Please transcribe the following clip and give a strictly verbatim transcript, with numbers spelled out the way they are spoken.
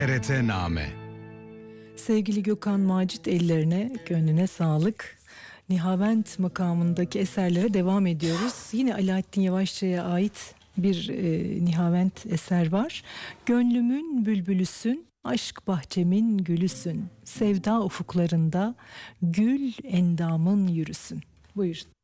T R T-Name. Sevgili Gökhan Macit, ellerine, gönlüne sağlık. Nihavent makamındaki eserlere devam ediyoruz. Yine Alaaddin Yavaşçı'ya ait bir e, Nihavent eser var. Gönlümün bülbülüsün, aşk bahçemin gülüsün. Sevda ufuklarında gül endamın yürüsün. Buyurun.